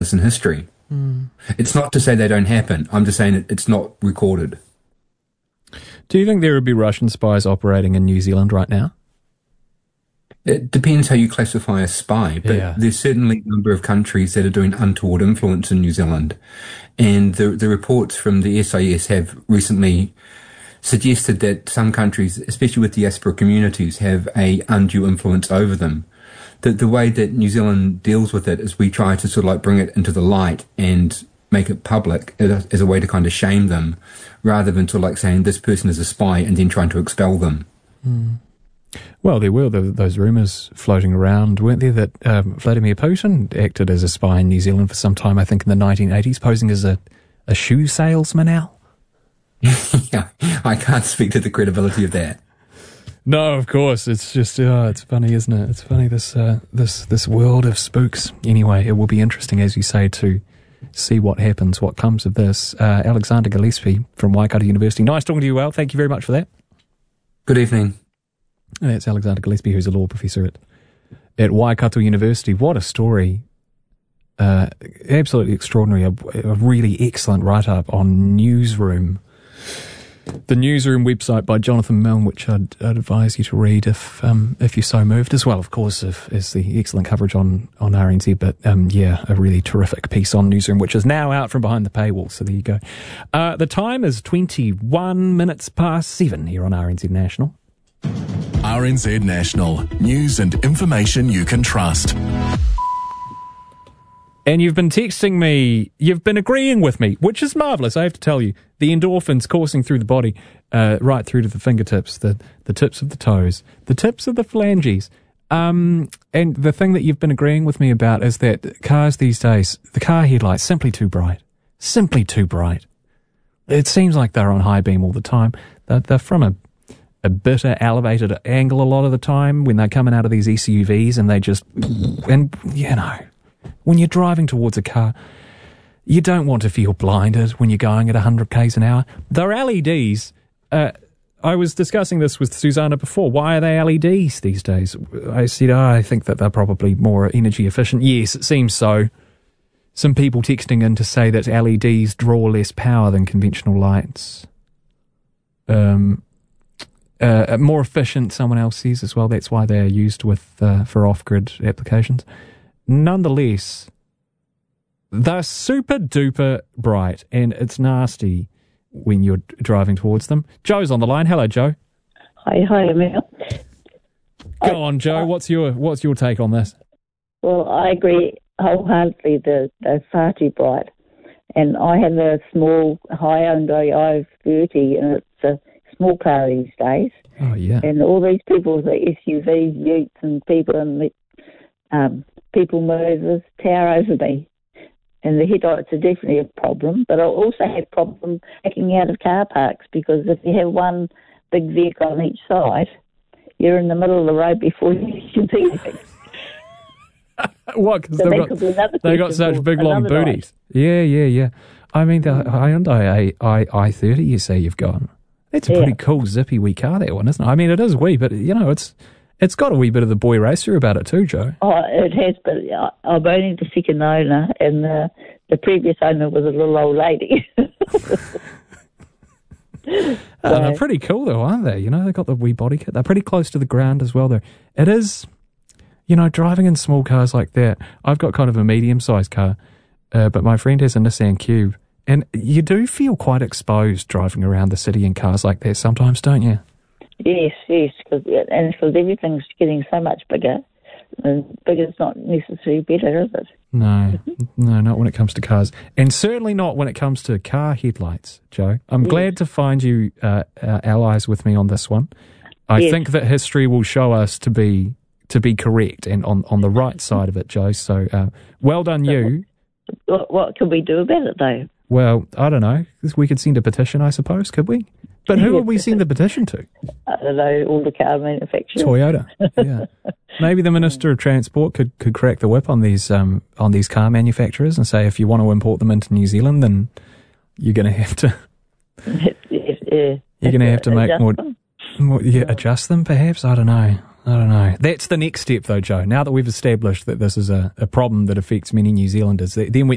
this in history. It's not to say they don't happen. I'm just saying it's not recorded. Do you think there would be Russian spies operating in New Zealand right now? It depends how you classify a spy, but there's certainly a number of countries that are doing untoward influence in New Zealand. And the reports from the SIS have recently suggested that some countries, especially with diaspora communities, have a undue influence over them. The way that New Zealand deals with it is we try to sort of like bring it into the light and make it public as a way to kind of shame them, rather than sort of like saying this person is a spy and then trying to expel them. Well, there were those rumours floating around, weren't there, that Vladimir Putin acted as a spy in New Zealand for some time, I think in the 1980s, posing as a shoe salesman, Al? Yeah, I can't speak to the credibility of that. No, of course. It's just, it's funny, isn't it? It's funny, this world of spooks. Anyway, it will be interesting, as you say, to see what happens, what comes of this. Alexander Gillespie from Waikato University. Nice talking to you, Al. Thank you very much for that. Good evening. That's Alexander Gillespie, who's a law professor at Waikato University. What a story. Absolutely extraordinary. A really excellent write-up on Newsroom. The Newsroom website by Jonathan Milne, which I'd advise you to read if you're so moved, as well, of course, as the excellent coverage on RNZ. But a really terrific piece on Newsroom, which is now out from behind the paywall. So there you go. The time is 21 minutes past 7 here on RNZ National. RNZ National. News and information you can trust. And you've been texting me, you've been agreeing with me, which is marvellous, I have to tell you. The endorphins coursing through the body, right through to the fingertips, the tips of the toes, the tips of the phalanges. And the thing that you've been agreeing with me about is that cars these days, the car headlights, simply too bright. Simply too bright. It seems like they're on high beam all the time. They're from a bitter, elevated angle a lot of the time when they're coming out of these SUVs, and they just, and you know, when you're driving towards a car, you don't want to feel blinded when you're going at 100 k's an hour. They're LEDs. I was discussing this with Susanna before. Why are they LEDs these days? I said, I think that they're probably more energy efficient. Yes, it seems so. Some people texting in to say that LEDs draw less power than conventional lights. More efficient, someone else says as well. That's why they're used with for off-grid applications. Nonetheless, they're super duper bright, and it's nasty when you're driving towards them. Joe's on the line. Hello, Joe. Hi, Emil. Go on, Joe. What's your take on this? Well, I agree wholeheartedly. They're far too bright, and I have a small Hyundai i30, and it's a small car these days. Oh yeah. And all these people with the SUVs, utes, and people in the people movers tower over me. And the headlights are definitely a problem, but I also have problem backing out of car parks, because if you have one big vehicle on each side, you're in the middle of the road before you can see anything. What? Because they've got such big long booties. Yeah. I mean, the Hyundai i30 you say you've got. It's a pretty cool, zippy wee car, that one, isn't it? I mean, it is wee, but, you know, it's got a wee bit of the boy racer about it too, Joe. Oh, it has, but I'm only the second owner, and the previous owner was a little old lady. They're pretty cool, though, aren't they? You know, they've got the wee body kit. They're pretty close to the ground as well, though. It is, you know, driving in small cars like that. I've got kind of a medium-sized car, but my friend has a Nissan Cube. And you do feel quite exposed driving around the city in cars like that sometimes, don't you? Yes, because everything's getting so much bigger. And bigger's not necessarily better, is it? No, not when it comes to cars. And certainly not when it comes to car headlights, Joe. I'm glad to find you allies with me on this one. I think that history will show us to be correct and on the right side of it, Joe. So well done, you. What can we do about it, though? Well, I don't know. We could send a petition, I suppose, could we? But who would we send the petition to? I don't know, all the car manufacturers. Toyota, yeah. Maybe the Minister of Transport could crack the whip on these car manufacturers and say, if you want to import them into New Zealand, then you're going to have to... You're going to have to make more adjust them, perhaps? I don't know. That's the next step, though, Joe. Now that we've established that this is a problem that affects many New Zealanders, then